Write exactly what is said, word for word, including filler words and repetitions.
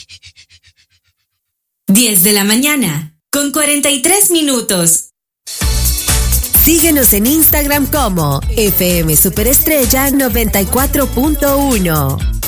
diez de la mañana, con cuarenta y tres minutos. Síguenos en Instagram como F M Superestrella noventa y cuatro punto uno.